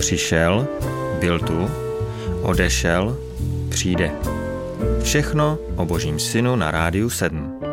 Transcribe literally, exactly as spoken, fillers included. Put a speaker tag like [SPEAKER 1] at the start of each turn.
[SPEAKER 1] Přišel, byl tu, odešel, přijde. Všechno o Božím synu na Rádiu sedm.